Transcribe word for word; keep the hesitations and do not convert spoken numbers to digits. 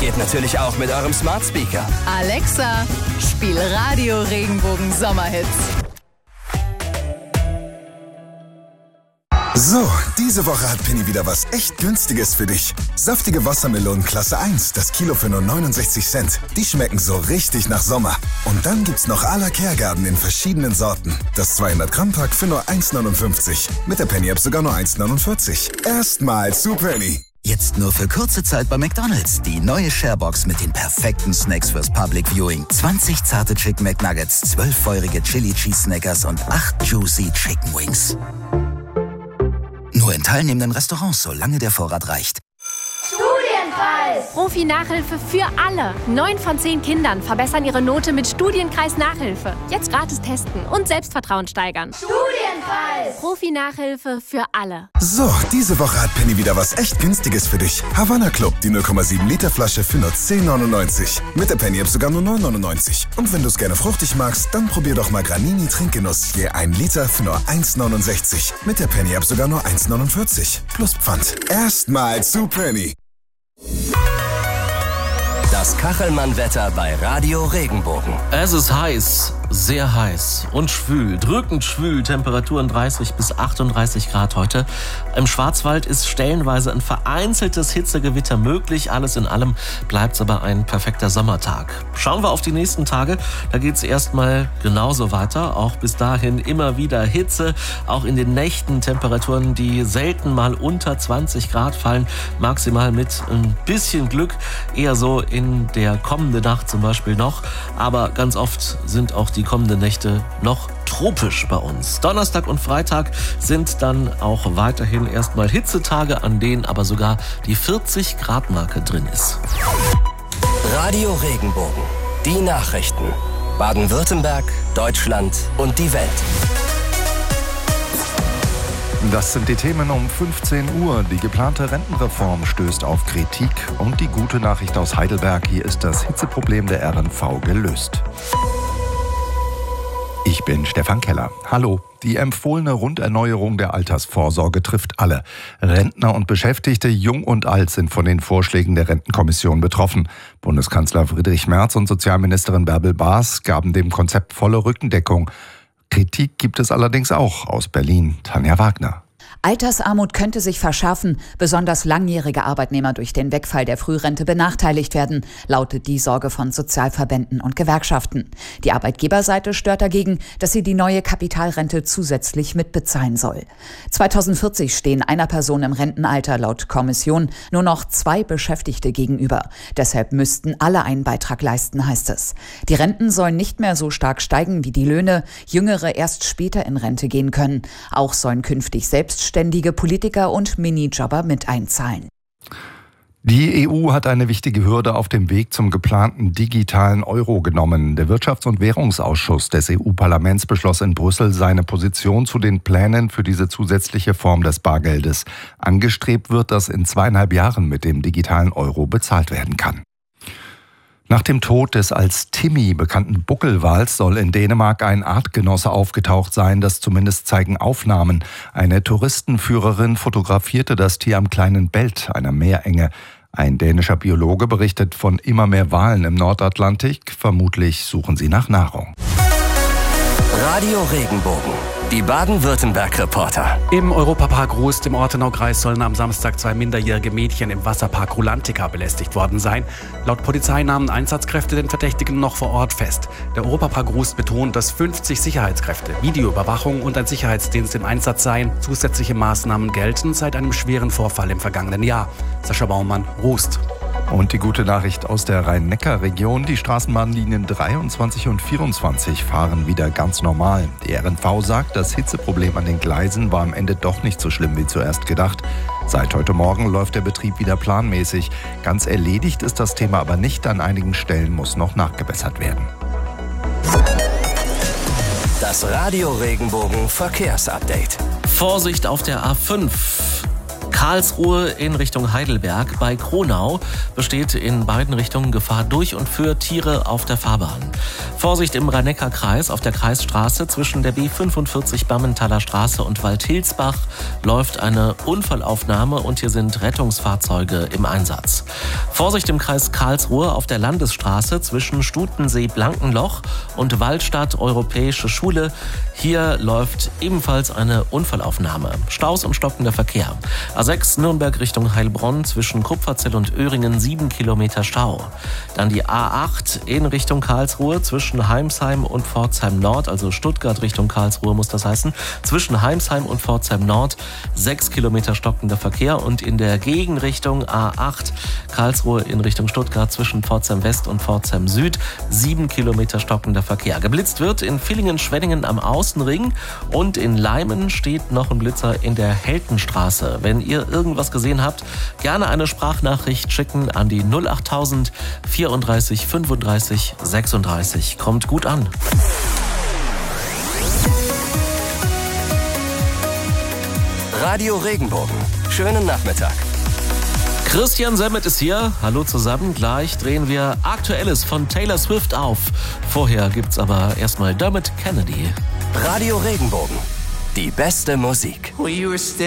Geht natürlich auch mit eurem Smart Speaker. Alexa, spiel Radio Regenbogen Sommerhits. So, diese Woche hat Penny wieder was echt Günstiges für dich. Saftige Wassermelonen Klasse eins, das Kilo für nur neunundsechzig Cent. Die schmecken so richtig nach Sommer. Und dann gibt's noch à la Kehrgarten in verschiedenen Sorten. Das zweihundert Gramm Pack für nur eins neunundfünfzig. Mit der Penny-App sogar nur eins neunundvierzig. Erstmal zu Penny. Jetzt nur für kurze Zeit bei McDonald's. Die neue Sharebox mit den perfekten Snacks fürs Public Viewing. zwanzig zarte Chicken McNuggets, zwölf feurige Chili Cheese Snackers und acht Juicy Chicken Wings. Nur in teilnehmenden Restaurants, solange der Vorrat reicht. Studienkreis! Profi-Nachhilfe für alle. Neun von zehn Kindern verbessern ihre Note mit Studienkreis-Nachhilfe. Jetzt gratis testen und Selbstvertrauen steigern. Studienkreis! Profi-Nachhilfe für alle. So, diese Woche hat Penny wieder was echt Günstiges für dich. Havanna Club, die null Komma sieben Liter Flasche für nur zehn neunundneunzig. Mit der Penny-App sogar nur neun neunundneunzig. Und wenn du es gerne fruchtig magst, dann probier doch mal Granini Trinkgenuss. Je ein Liter für nur eins neunundsechzig. Mit der Penny-App sogar nur eins neunundvierzig. Plus Pfand. Erstmal zu Penny. Das Kachelmann-Wetter bei Radio Regenbogen. Es ist heiß, sehr heiß und schwül, drückend schwül, Temperaturen dreißig bis achtunddreißig Grad heute. Im Schwarzwald ist stellenweise ein vereinzeltes Hitzegewitter möglich. Alles in allem bleibt es aber ein perfekter Sommertag. Schauen wir auf die nächsten Tage, da geht es erstmal genauso weiter. Auch bis dahin immer wieder Hitze, auch in den Nächten Temperaturen, die selten mal unter zwanzig Grad fallen, maximal mit ein bisschen Glück, eher so in der kommenden Nacht zum Beispiel noch. Aber ganz oft sind auch die kommenden Nächte noch tropisch bei uns. Donnerstag und Freitag sind dann auch weiterhin erstmal Hitzetage, an denen aber sogar die vierzig Grad Marke drin ist. Radio Regenbogen. Die Nachrichten. Baden-Württemberg, Deutschland und die Welt. Das sind die Themen um fünfzehn Uhr. Die geplante Rentenreform stößt auf Kritik. Und die gute Nachricht aus Heidelberg: Hier ist das Hitzeproblem der R N V gelöst. Ich bin Stefan Keller. Hallo. Die empfohlene Runderneuerung der Altersvorsorge trifft alle. Rentner und Beschäftigte, jung und alt, sind von den Vorschlägen der Rentenkommission betroffen. Bundeskanzler Friedrich Merz und Sozialministerin Bärbel Baas gaben dem Konzept volle Rückendeckung. Kritik gibt es allerdings auch aus Berlin. Tanja Wagner. Altersarmut könnte sich verschärfen, besonders langjährige Arbeitnehmer durch den Wegfall der Frührente benachteiligt werden, lautet die Sorge von Sozialverbänden und Gewerkschaften. Die Arbeitgeberseite stört dagegen, dass sie die neue Kapitalrente zusätzlich mitbezahlen soll. zweitausendvierzig stehen einer Person im Rentenalter laut Kommission nur noch zwei Beschäftigte gegenüber. Deshalb müssten alle einen Beitrag leisten, heißt es. Die Renten sollen nicht mehr so stark steigen wie die Löhne, Jüngere erst später in Rente gehen können. Auch sollen künftig selbst ständige Politiker und Minijobber mit einzahlen. Die E U hat eine wichtige Hürde auf dem Weg zum geplanten digitalen Euro genommen. Der Wirtschafts- und Währungsausschuss des E U-Parlaments beschloss in Brüssel seine Position zu den Plänen für diese zusätzliche Form des Bargeldes. Angestrebt wird, dass in zweieinhalb Jahren mit dem digitalen Euro bezahlt werden kann. Nach dem Tod des als Timmy bekannten Buckelwals soll in Dänemark ein Artgenosse aufgetaucht sein, das zumindest zeigen Aufnahmen. Eine Touristenführerin fotografierte das Tier am kleinen Belt, einer Meerenge. Ein dänischer Biologe berichtet von immer mehr Walen im Nordatlantik. Vermutlich suchen sie nach Nahrung. Radio Regenbogen. Die Baden-Württemberg-Reporter. Im Europapark Rust im Ortenaukreis sollen am Samstag zwei minderjährige Mädchen im Wasserpark Rulantica belästigt worden sein. Laut Polizei nahmen Einsatzkräfte den Verdächtigen noch vor Ort fest. Der Europapark Rust betont, dass fünfzig Sicherheitskräfte, Videoüberwachung und ein Sicherheitsdienst im Einsatz seien. Zusätzliche Maßnahmen gelten seit einem schweren Vorfall im vergangenen Jahr. Sascha Baumann, Rust. Und die gute Nachricht aus der Rhein-Neckar-Region: Die Straßenbahnlinien dreiundzwanzig und vierundzwanzig fahren wieder ganz normal. Die R N V sagt, das Hitzeproblem an den Gleisen war am Ende doch nicht so schlimm wie zuerst gedacht. Seit heute Morgen läuft der Betrieb wieder planmäßig. Ganz erledigt ist das Thema aber nicht. An einigen Stellen muss noch nachgebessert werden. Das Radio Regenbogen Verkehrsupdate. Vorsicht auf der A fünf. Karlsruhe in Richtung Heidelberg. Bei Kronau besteht in beiden Richtungen Gefahr durch und für Tiere auf der Fahrbahn. Vorsicht im Rhein-Neckar-Kreis auf der Kreisstraße zwischen der B fünfundvierzig Bammenthaler Straße und Waldhilsbach läuft eine Unfallaufnahme und hier sind Rettungsfahrzeuge im Einsatz. Vorsicht im Kreis Karlsruhe auf der Landesstraße zwischen Stutensee-Blankenloch und Waldstadt Europäische Schule. Hier läuft ebenfalls eine Unfallaufnahme. Staus und stockender Verkehr. A sechs Nürnberg Richtung Heilbronn zwischen Kupferzell und Öhringen sieben Kilometer Stau. Dann die A acht in Richtung Karlsruhe zwischen Heimsheim und Pforzheim Nord, also Stuttgart Richtung Karlsruhe muss das heißen, zwischen Heimsheim und Pforzheim Nord sechs Kilometer stockender Verkehr und in der Gegenrichtung A acht Karlsruhe in Richtung Stuttgart zwischen Pforzheim West und Pforzheim Süd sieben Kilometer stockender Verkehr. Geblitzt wird in Villingen-Schwenningen am Außenring und in Leimen steht noch ein Blitzer in der Heltenstraße. Wenn ihr irgendwas gesehen habt, gerne eine Sprachnachricht schicken an die null achttausend vierunddreißig fünfunddreißig sechsunddreißig. Kommt gut an. Radio Regenbogen. Schönen Nachmittag. Christian Semmet ist hier. Hallo zusammen. Gleich drehen wir Aktuelles von Taylor Swift auf. Vorher gibt's aber erstmal Dermot Kennedy. Radio Regenbogen. Die beste Musik.